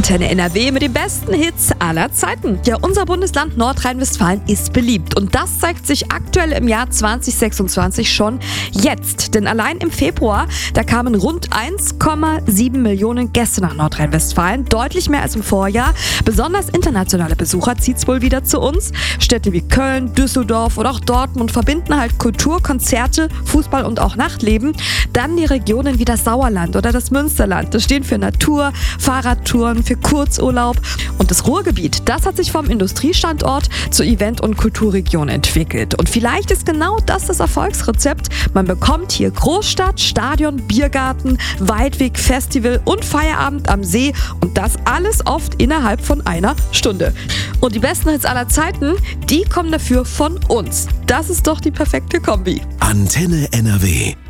Antenne NRW mit den besten Hits aller Zeiten. Ja, unser Bundesland Nordrhein-Westfalen ist beliebt und das zeigt sich aktuell im Jahr 2026 schon jetzt. Denn allein im Februar, da kamen rund 1,7 Millionen Gäste nach Nordrhein-Westfalen, deutlich mehr als im Vorjahr. Besonders internationale Besucher zieht's wohl wieder zu uns. Städte wie Köln, Düsseldorf oder auch Dortmund verbinden halt Kultur, Konzerte, Fußball und auch Nachtleben. Dann die Regionen wie das Sauerland oder das Münsterland. Das stehen für Natur, Fahrradtouren, für Kurzurlaub. Und das Ruhrgebiet, das hat sich vom Industriestandort zur Event- und Kulturregion entwickelt. Und vielleicht ist genau das Erfolgsrezept. Man bekommt hier Großstadt, Stadion, Biergarten, Waldweg, Festival und Feierabend am See. Und das alles oft innerhalb von einer Stunde. Und die besten Hits aller Zeiten, die kommen dafür von uns. Das ist doch die perfekte Kombi. Antenne NRW.